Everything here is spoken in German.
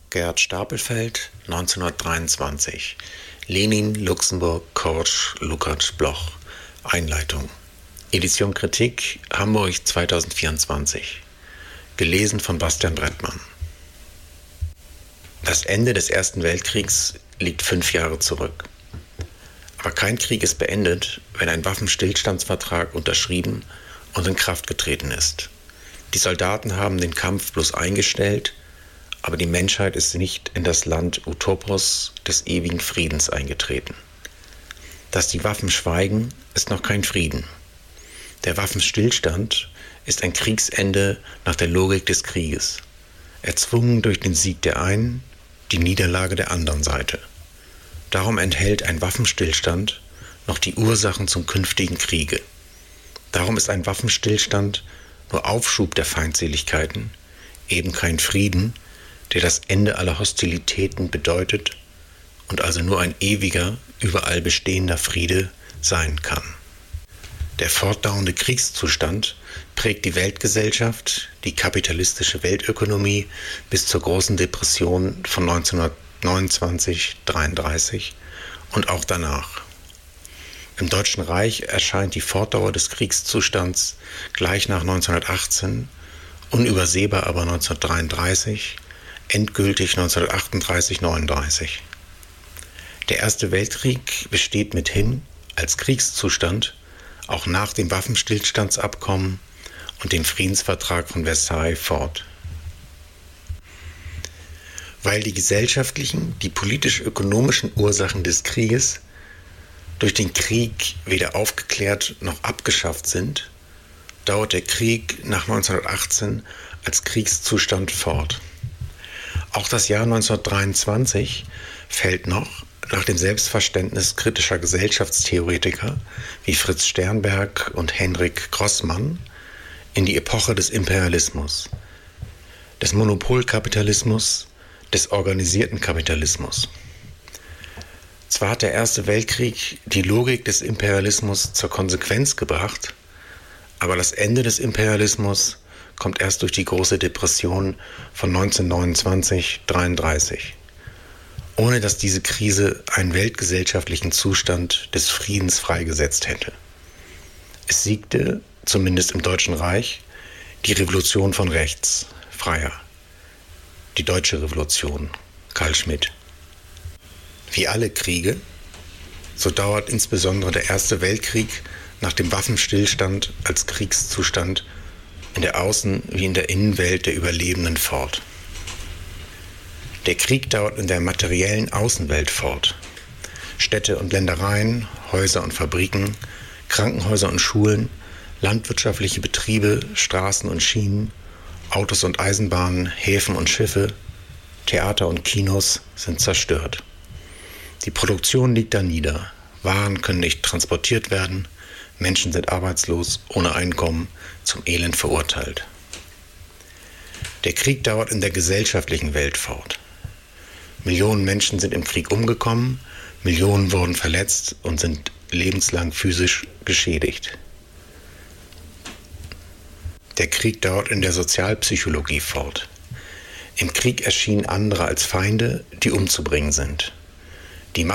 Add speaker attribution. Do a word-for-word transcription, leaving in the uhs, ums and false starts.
Speaker 1: Gerd Stapelfeld, neunzehnhundertdreiundzwanzig. Lenin, Luxemburg, Korsch, Lukács, Bloch. Einleitung. Edition Kritik, Hamburg zweitausendvierundzwanzig. Gelesen von Bastian Brettmann. Das Ende des Ersten Weltkriegs liegt fünf Jahre zurück. Aber kein Krieg ist beendet, wenn ein Waffenstillstandsvertrag unterschrieben und in Kraft getreten ist. Die Soldaten haben den Kampf bloß eingestellt, aber die Menschheit ist nicht in das Land Utopos des ewigen Friedens eingetreten. Dass die Waffen schweigen, ist noch kein Frieden. Der Waffenstillstand ist ein Kriegsende nach der Logik des Krieges, erzwungen durch den Sieg der einen, die Niederlage der anderen Seite. Darum enthält ein Waffenstillstand noch die Ursachen zum künftigen Kriege. Darum ist ein Waffenstillstand nur Aufschub der Feindseligkeiten, eben kein Frieden, der das Ende aller Hostilitäten bedeutet und also nur ein ewiger, überall bestehender Friede sein kann. Der fortdauernde Kriegszustand prägt die Weltgesellschaft, die kapitalistische Weltökonomie bis zur großen Depression von neunzehnhundertneunundzwanzig dreiunddreißig und auch danach. Im Deutschen Reich erscheint die Fortdauer des Kriegszustands gleich nach neunzehnhundertachtzehn, unübersehbar aber neunzehnhundertdreiunddreißig, endgültig neunzehnhundertachtunddreißig neununddreißig. Der Erste Weltkrieg besteht mithin als Kriegszustand auch nach dem Waffenstillstandsabkommen und dem Friedensvertrag von Versailles fort. Weil die gesellschaftlichen, die politisch-ökonomischen Ursachen des Krieges durch den Krieg weder aufgeklärt noch abgeschafft sind, dauert der Krieg nach neunzehnhundertachtzehn als Kriegszustand fort. Auch das Jahr neunzehnhundertdreiundzwanzig fällt noch, nach dem Selbstverständnis kritischer Gesellschaftstheoretiker wie Fritz Sternberg und Henrik Grossmann, in die Epoche des Imperialismus, des Monopolkapitalismus, des organisierten Kapitalismus. Zwar hat der Erste Weltkrieg die Logik des Imperialismus zur Konsequenz gebracht, aber das Ende des Imperialismus kommt erst durch die große Depression von neunzehnhundertneunundzwanzig dreiunddreißig, ohne dass diese Krise einen weltgesellschaftlichen Zustand des Friedens freigesetzt hätte. Es siegte, zumindest im Deutschen Reich, die Revolution von rechts, Freier, die Deutsche Revolution, Carl Schmitt. Wie alle Kriege, so dauert insbesondere der Erste Weltkrieg nach dem Waffenstillstand als Kriegszustand in der Außen- wie in der Innenwelt der Überlebenden fort. Der Krieg dauert in der materiellen Außenwelt fort. Städte und Ländereien, Häuser und Fabriken, Krankenhäuser und Schulen, landwirtschaftliche Betriebe, Straßen und Schienen, Autos und Eisenbahnen, Häfen und Schiffe, Theater und Kinos sind zerstört. Die Produktion liegt da nieder, Waren können nicht transportiert werden, Menschen sind arbeitslos, ohne Einkommen, zum Elend verurteilt. Der Krieg dauert in der gesellschaftlichen Welt fort. Millionen Menschen sind im Krieg umgekommen, Millionen wurden verletzt und sind lebenslang physisch geschädigt. Der Krieg dauert in der Sozialpsychologie fort. Im Krieg erschienen andere als Feinde, die umzubringen sind.